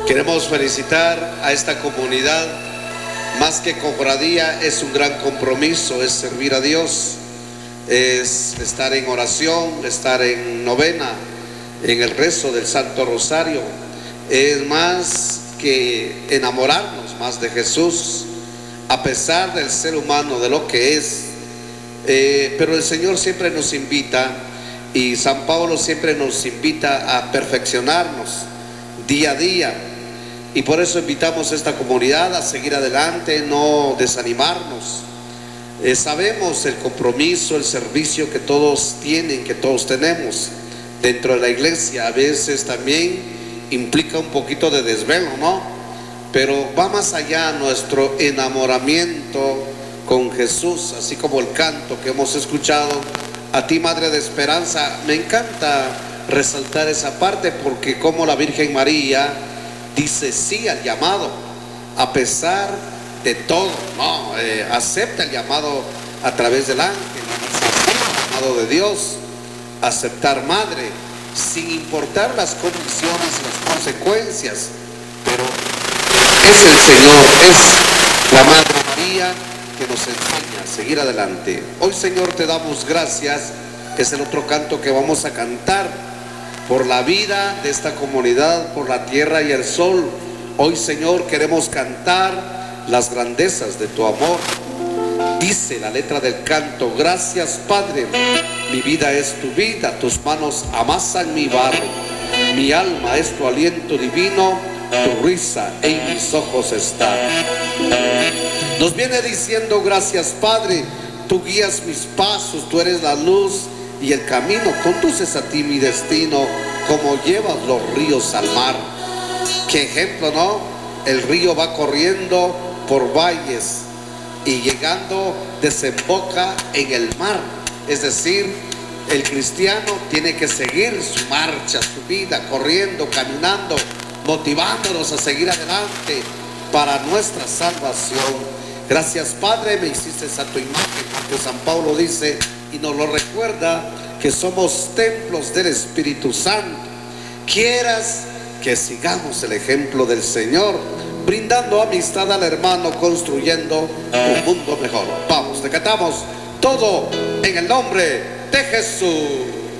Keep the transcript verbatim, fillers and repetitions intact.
Queremos felicitar a esta comunidad. Más que cofradía, es un gran compromiso, es servir a Dios, es estar en oración, estar en novena, en el rezo del Santo Rosario. Es más que enamorarnos más de Jesús, a pesar del ser humano, de lo que es. Eh, pero el Señor siempre nos invita, y San Pablo siempre nos invita a perfeccionarnos día a día. Y por eso invitamos a esta comunidad a seguir adelante, no desanimarnos. Eh, sabemos el compromiso, el servicio que todos tienen, que todos tenemos dentro de la iglesia. A veces también implica un poquito de desvelo, ¿no? Pero va más allá nuestro enamoramiento con Jesús, así como el canto que hemos escuchado. A ti, Madre de Esperanza, me encanta resaltar esa parte, porque como la Virgen María dice sí al llamado, a pesar de todo, ¿no? Eh, acepta el llamado a través del ángel, el llamado de Dios, aceptar madre, sin importar las condiciones y las consecuencias. Pero es el Señor, es la Madre María que nos enseña a seguir adelante. Hoy, Señor, te damos gracias. Es el otro canto que vamos a cantar, por la vida de esta comunidad, por la tierra y el sol. Hoy, Señor, queremos cantar las grandezas de tu amor. Dice la letra del canto: gracias, Padre, mi vida es tu vida, tus manos amasan mi barro, mi alma es tu aliento divino, tu risa en mis ojos está. Nos viene diciendo: gracias, Padre, tú guías mis pasos, tú eres la luz y el camino, conduces a ti mi destino, como llevas los ríos al mar. Qué ejemplo, ¿no? El río va corriendo por valles y llegando desemboca en el mar. Es decir, el cristiano tiene que seguir su marcha, su vida, corriendo, caminando, motivándonos a seguir adelante para nuestra salvación. Gracias, Padre, me hiciste a tu imagen, porque San Pablo dice y nos lo recuerda, que somos templos del Espíritu Santo. Quieras que sigamos el ejemplo del Señor, brindando amistad al hermano, construyendo un mundo mejor. Vamos, te cantamos todo en el nombre de Jesús.